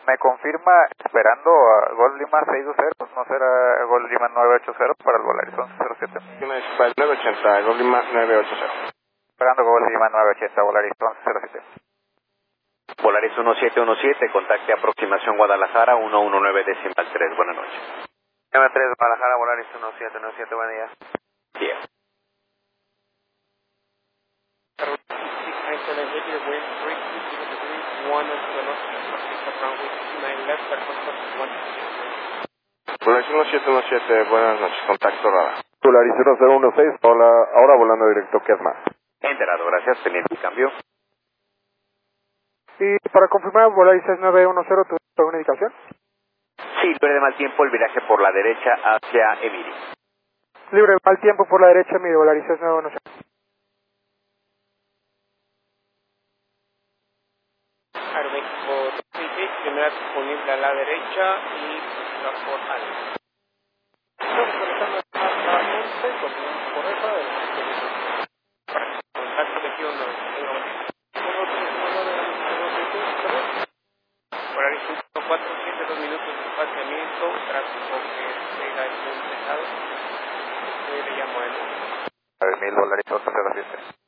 ¿Me confirma esperando a Gol Lima 620? ¿No será Gol Lima 980 para el Volaris 1107? Para el 980, Gol Lima 980. Esperando Gol Lima 980, Volaris 1107. Volaris 1717, contacte aproximación Guadalajara 119.3. Buenas noches. 93 Guadalajara, Volaris 1797, buen día. Bien. Volaris 1717, buenas noches, contacto radar. Volaris 0016, hola, ahora volando directo, ¿qué es más? Enterado, gracias. Teniente cambio. Y para confirmar, Volaris 6910, ¿tuvo alguna indicación? Sí, libre de mal tiempo el viraje por la derecha hacia Emiri. Libre de mal tiempo por la derecha, mi Volaris 6910. Primera disponible a la derecha y por alto. Contacto 21. Volaris 147, 2 minutos de espaciamiento, tráfico que llega muy pesado. Le llamo a él. 9000 Volaris 1107.